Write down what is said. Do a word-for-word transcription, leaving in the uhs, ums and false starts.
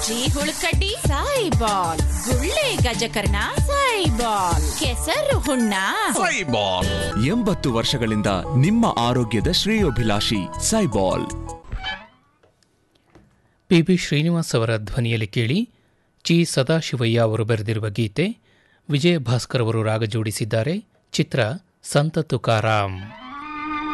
ಗಜ್ಜಿ ಹುಳುಕಡ್ಡಿ ಸಾಯಿಬಾಲ್, ಗುಳ್ಳೆ ಗಜಕರ್ಣ ಸಾಯಿಬಾಲ್, ಕೆಸರು ಹುಣ್ಣ ಸಾಯಿಬಾಲ್. ಎಂಬತ್ತು ವರ್ಷಗಳಿಂದ ನಿಮ್ಮ ಆರೋಗ್ಯದ ಶ್ರೇಯೋಭಿಲಾಷಿ ಸಾಯಿಬಾಲ್. ಪಿ ಬಿ ಶ್ರೀನಿವಾಸ್ ಅವರ ಧ್ವನಿಯಲ್ಲಿ ಕೇಳಿ ಚಿ ಸದಾಶಿವಯ್ಯ ಅವರು ಬರೆದಿರುವ ಗೀತೆ. ವಿಜಯ ಭಾಸ್ಕರ್ ಅವರು ರಾಗ ಜೋಡಿಸಿದ್ದಾರೆ. ಚಿತ್ರ ಸಂತ ತುಕಾರಾಮ್.